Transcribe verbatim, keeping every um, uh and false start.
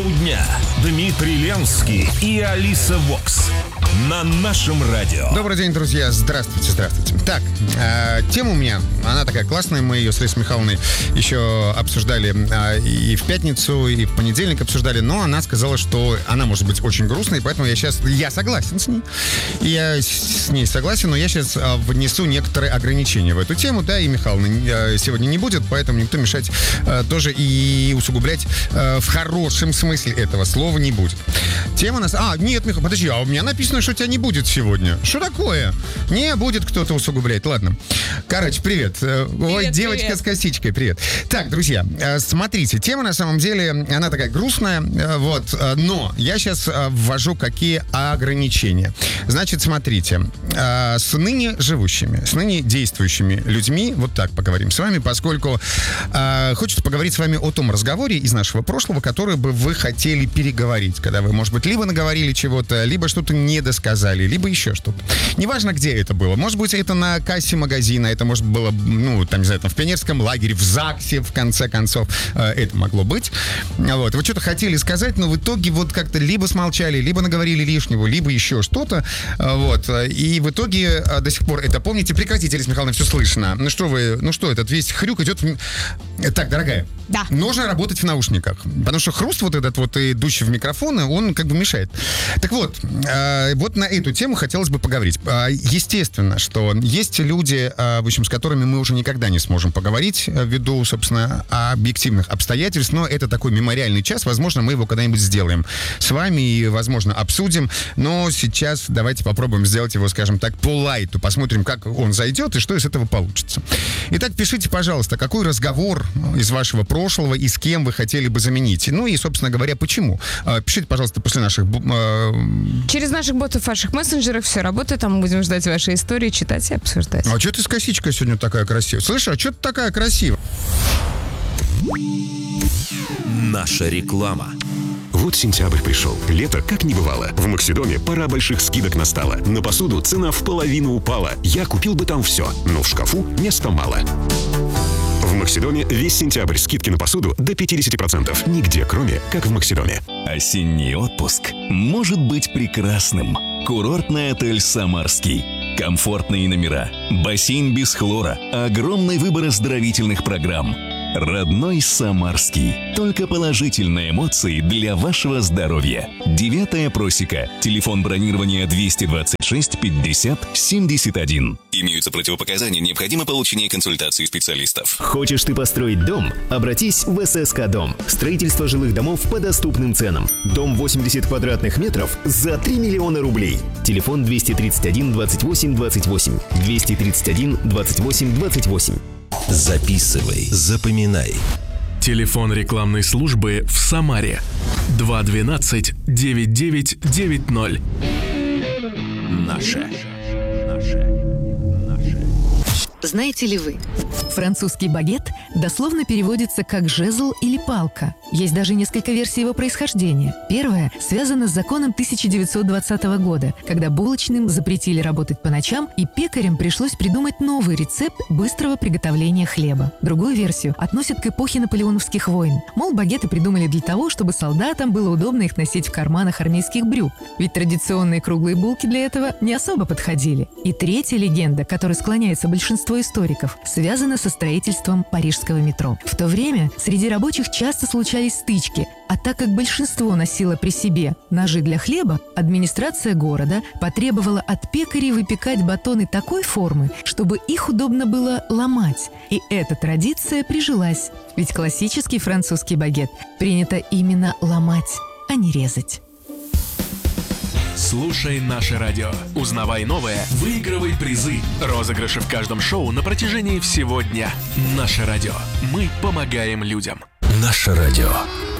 дня. Дмитрий Ленский и Алиса Вокс. На нашем радио. Добрый день, друзья. Здравствуйте, здравствуйте. Так, э, тема у меня, она такая классная. Мы ее с Ларисой Михайловной еще обсуждали э, и в пятницу, и в понедельник обсуждали. Но она сказала, что она может быть очень грустной, поэтому я сейчас, я согласен с ней. Я с ней согласен, но я сейчас э, внесу некоторые ограничения в эту тему. Да, и Михайловна э, сегодня не будет, поэтому никто мешать э, тоже и усугублять э, в хорошем смысле этого слова не будет. Тема у нас... А, нет, Михаил, подожди, а у меня написано, что тебя не будет сегодня. Что такое? Не будет кто-то усугублять. Ладно. Короче, привет. привет Ой, девочка привет. С косичкой, привет. Так, друзья, смотрите, тема на самом деле, она такая грустная, вот, но я сейчас ввожу какие ограничения. Значит, смотрите, с ныне живущими, с ныне действующими людьми, вот так поговорим с вами, поскольку хочется поговорить с вами о том разговоре из нашего прошлого, который бы вы хотели переговорить, когда вы, может быть, либо наговорили чего-то, либо что-то не досказали, либо еще что-то. Неважно, где это было. Может быть, это на кассе магазина, это, может, было, ну, там, не знаю, там, в пионерском лагере, в ЗАГСе, в конце концов, это могло быть. Вот. Вы что-то хотели сказать, но в итоге вот как-то либо смолчали, либо наговорили лишнего, либо еще что-то. Вот. И в итоге до сих пор это помните. Прекратите, Лариса Михайловна, все слышно. Ну что вы, ну что, этот весь хрюк идет... В... Так, дорогая. Да. Нужно работать в наушниках, потому что хруст вот этот вот, идущий в микрофон, он как бы мешает. Так вот, э, вот на эту тему хотелось бы поговорить. Э, естественно, что есть люди, э, в общем, с которыми мы уже никогда не сможем поговорить э, ввиду, собственно, объективных обстоятельств, но это такой мемориальный час, возможно, мы его когда-нибудь сделаем с вами и, возможно, обсудим, но сейчас давайте попробуем сделать его, скажем так, по лайту, посмотрим, как он зайдет и что из этого получится. Итак, пишите, пожалуйста, какой разговор из вашего прошлого и с кем вы хотели бы заменить. Ну и, собственно говоря, почему. Пишите, пожалуйста, после наших... Через наших ботов, ваших мессенджеров все работает, а мы будем ждать ваши истории, читать и обсуждать. А что ты с косичкой сегодня такая красивая? Слышь, а что ты такая красивая? Наша реклама. Вот сентябрь пришел. Лето как не бывало. В Максидоме пора больших скидок настала. На посуду цена в половину упала. Я купил бы там все, но в шкафу места мало. В Максидоме весь сентябрь скидки на посуду до пятьдесят процентов. Нигде, кроме как в Максидоме. Осенний отпуск может быть прекрасным. Курортный отель «Самарский». Комфортные номера, бассейн без хлора, огромный выбор оздоровительных программ. Родной Самарский. Только положительные эмоции для вашего здоровья. Девятая просека. Телефон бронирования двести двадцать шесть пятьдесят семьдесят один. Имеются противопоказания, необходимо получение консультации специалистов. Хочешь ты построить дом? Обратись в эс эс ка Дом. Строительство жилых домов по доступным ценам. Дом восемьдесят квадратных метров за три миллиона рублей. Телефон двести тридцать один двадцать восемь двадцать восемь. двести тридцать один двадцать восемь двадцать восемь. Записывай, запоминай. Телефон рекламной службы в Самаре два двенадцать девять девять девять ноль. Наша. Знаете ли вы? Французский багет дословно переводится как «жезл» или «палка». Есть даже несколько версий его происхождения. Первая связана с законом тысяча девятьсот двадцатого года, когда булочным запретили работать по ночам, и пекарям пришлось придумать новый рецепт быстрого приготовления хлеба. Другую версию относят к эпохе наполеоновских войн. Мол, багеты придумали для того, чтобы солдатам было удобно их носить в карманах армейских брюк, ведь традиционные круглые булки для этого не особо подходили. И третья легенда, к которой склоняется большинство историков, связана со строительством парижского метро. В то время среди рабочих часто случались стычки, а так как большинство носило при себе ножи для хлеба, администрация города потребовала от пекарей выпекать батоны такой формы, чтобы их удобно было ломать. И эта традиция прижилась, ведь классический французский багет принято именно ломать, а не резать. Слушай наше радио. Узнавай новое, выигрывай призы. Розыгрыши в каждом шоу на протяжении всего дня. Наше радио. Мы помогаем людям. Наше радио.